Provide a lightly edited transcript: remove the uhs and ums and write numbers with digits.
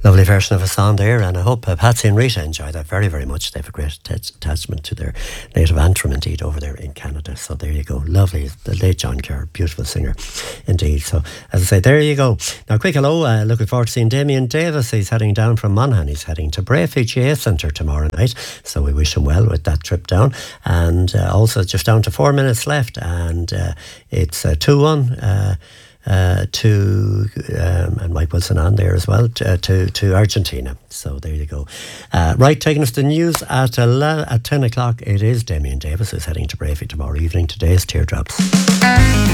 Lovely version of a song there, and I hope Patsy and Rita enjoy that very, very much. They have a great attachment to their native Antrim, indeed, over there in Canada. So there you go. Lovely. The late John Kerr, beautiful singer, indeed. So, as I say, there you go. Now, quick hello. Looking forward to seeing Damien Davis. He's heading down from Monaghan. He's heading to Brayfleet GA Centre tomorrow night. So we wish him well with that trip down. And also, just down to 4 minutes left, and it's 2-1. And Mike Wilson on there as well to Argentina. So there you go. Right, taking us to the news at 10 o'clock. It is Damien Davis who's heading to Brayfleet tomorrow evening. Today's Teardrops.